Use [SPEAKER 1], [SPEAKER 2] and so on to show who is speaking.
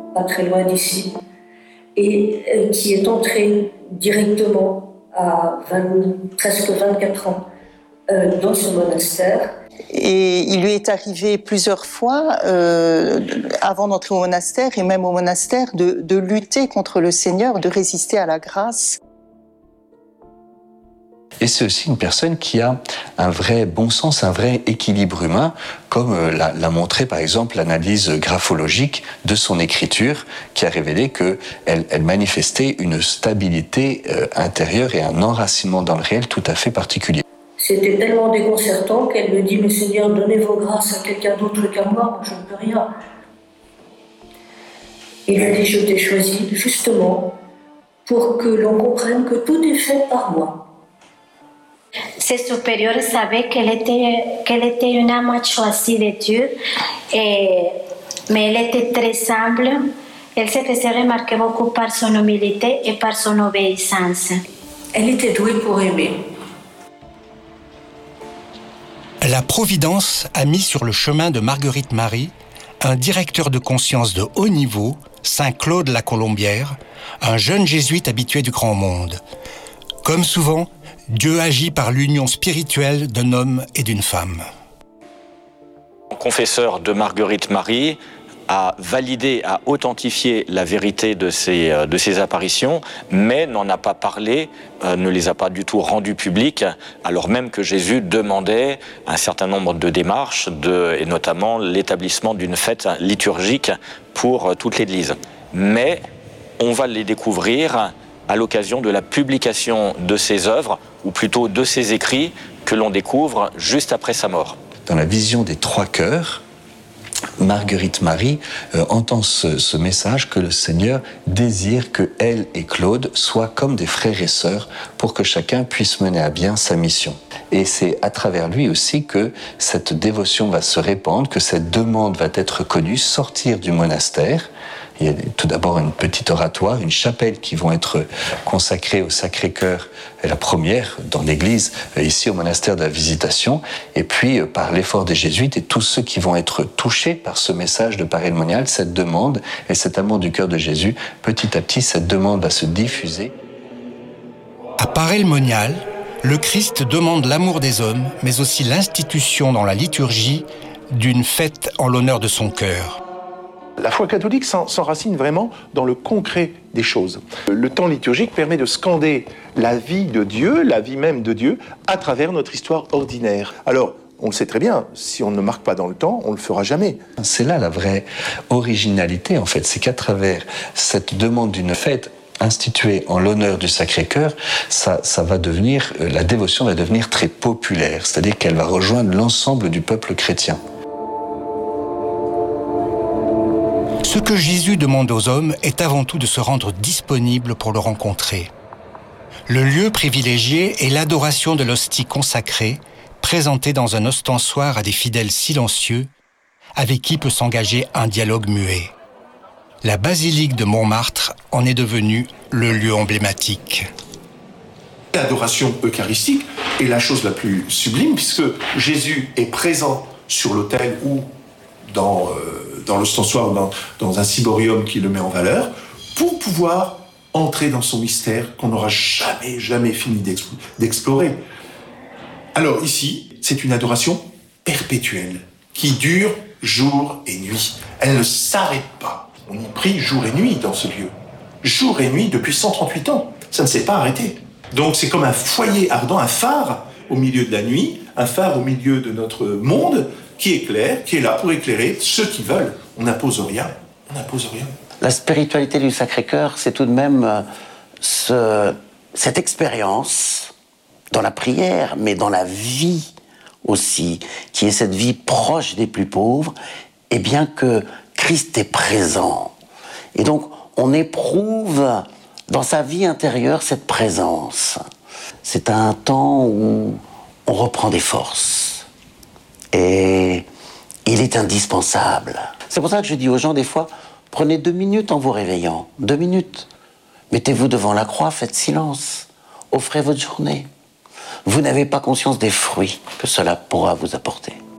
[SPEAKER 1] pas très loin d'ici, et qui est entré directement à presque 24 ans dans ce monastère.
[SPEAKER 2] Et il lui est arrivé plusieurs fois, avant d'entrer au monastère et même au monastère, de lutter contre le Seigneur, de résister à la grâce.
[SPEAKER 3] Et c'est aussi une personne qui a un vrai bon sens, un vrai équilibre humain, comme l'a montré par exemple l'analyse graphologique de son écriture, qui a révélé qu'elle manifestait une stabilité intérieure et un enracinement dans le réel tout à fait particulier.
[SPEAKER 1] C'était tellement déconcertant qu'elle me dit « Mais Seigneur, donnez vos grâces à quelqu'un d'autre qu'à moi, je ne peux rien. » Il a dit « Je t'ai choisi justement pour que l'on comprenne que tout est fait par moi. »
[SPEAKER 4] Ses supérieurs savaient qu'elle était une âme choisie de Dieu, mais elle était très humble. Elle se faisait remarquer beaucoup par son humilité et par son obéissance.
[SPEAKER 1] Elle était douée pour aimer.
[SPEAKER 5] La Providence a mis sur le chemin de Marguerite Marie un directeur de conscience de haut niveau, Saint Claude la Colombière, un jeune jésuite habitué du grand monde. Comme souvent, Dieu agit par l'union spirituelle d'un homme et d'une femme.
[SPEAKER 6] Le confesseur de Marguerite Marie a validé, a authentifié la vérité de ces apparitions, mais n'en a pas parlé, ne les a pas du tout rendues publiques, alors même que Jésus demandait un certain nombre de démarches, et notamment l'établissement d'une fête liturgique pour toute l'Église. Mais on va les découvrir à l'occasion de la publication de ses œuvres, ou plutôt de ses écrits, que l'on découvre juste après sa mort.
[SPEAKER 3] Dans la vision des trois cœurs, Marguerite Marie entend ce message que le Seigneur désire que elle et Claude soient comme des frères et sœurs pour que chacun puisse mener à bien sa mission. Et c'est à travers lui aussi que cette dévotion va se répandre, que cette demande va être connue, sortir du monastère. Il y a tout d'abord une petite oratoire, une chapelle qui vont être consacrées au Sacré-Cœur, la première dans l'église, ici au monastère de la Visitation, et puis par l'effort des jésuites et tous ceux qui vont être touchés par ce message de Paray-le-Monial, cette demande et cet amour du cœur de Jésus, petit à petit cette demande va se diffuser.
[SPEAKER 5] À Paray-le-Monial, le Christ demande l'amour des hommes, mais aussi l'institution dans la liturgie d'une fête en l'honneur de son cœur.
[SPEAKER 7] La foi catholique s'enracine vraiment dans le concret des choses. Le temps liturgique permet de scander la vie de Dieu, la vie même de Dieu, à travers notre histoire ordinaire. Alors, on le sait très bien, si on ne marque pas dans le temps, on ne le fera jamais.
[SPEAKER 3] C'est là la vraie originalité, en fait, c'est qu'à travers cette demande d'une fête instituée en l'honneur du Sacré-Cœur, ça va devenir, la dévotion va devenir très populaire, c'est-à-dire qu'elle va rejoindre l'ensemble du peuple chrétien.
[SPEAKER 5] Ce que Jésus demande aux hommes est avant tout de se rendre disponible pour le rencontrer. Le lieu privilégié est l'adoration de l'hostie consacrée, présentée dans un ostensoir à des fidèles silencieux, avec qui peut s'engager un dialogue muet. La basilique de Montmartre en est devenue le lieu emblématique.
[SPEAKER 7] L'adoration eucharistique est la chose la plus sublime, puisque Jésus est présent sur l'autel ou dans l'ostensoir, dans un ciborium qui le met en valeur, pour pouvoir entrer dans son mystère qu'on n'aura jamais fini d'explorer. Alors ici, c'est une adoration perpétuelle, qui dure jour et nuit. Elle ne s'arrête pas. On y prie jour et nuit dans ce lieu. Jour et nuit depuis 138 ans. Ça ne s'est pas arrêté. Donc c'est comme un foyer ardent, un phare au milieu de la nuit, un phare au milieu de notre monde, qui éclaire, qui est là pour éclairer ceux qui veulent. On n'impose rien, on n'impose rien.
[SPEAKER 8] La spiritualité du Sacré-Cœur, c'est tout de même cette expérience dans la prière, mais dans la vie aussi, qui est cette vie proche des plus pauvres, et bien que Christ est présent. Et donc, on éprouve dans sa vie intérieure cette présence. C'est un temps où on reprend des forces. Et il est indispensable. C'est pour ça que je dis aux gens des fois, prenez 2 minutes en vous réveillant. 2 minutes. Mettez-vous devant la croix, faites silence. Offrez votre journée. Vous n'avez pas conscience des fruits que cela pourra vous apporter.